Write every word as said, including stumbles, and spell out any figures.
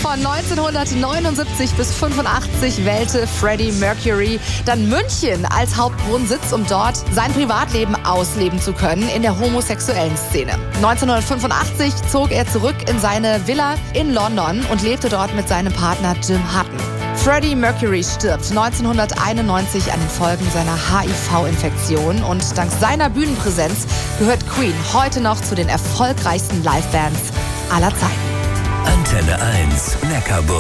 Von neunzehnhundertneunundsiebzig bis fünfundachtzig wählte Freddie Mercury dann München als Hauptwohnsitz, um dort sein Privatleben ausleben zu können in der homosexuellen Szene. neunzehnhundertfünfundachtzig zog er zurück in seine Villa in London und lebte dort mit seinem Partner Jim Hutton. Freddie Mercury stirbt neunzehnhunderteinundneunzig an den Folgen seiner H I V-Infektion und dank seiner Bühnenpräsenz gehört Queen heute noch zu den erfolgreichsten Livebands aller Zeiten. Antenne eins, Neckarburg.